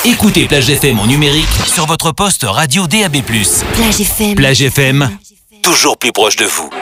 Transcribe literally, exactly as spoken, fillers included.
Écoutez Plage F M en numérique sur votre poste radio D A B plus. Plage F M. Plage F M, toujours plus proche de vous.